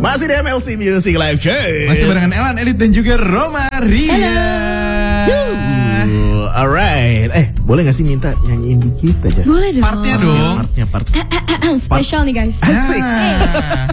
Masih di MLC Music Live Show. Masih barengan Elan, Elit dan juga Roma Ria. Alright. Boleh gak sih minta nyanyiin dikit aja? Boleh dong. Partnya dong. Partnya. Spesial nih guys. Asik.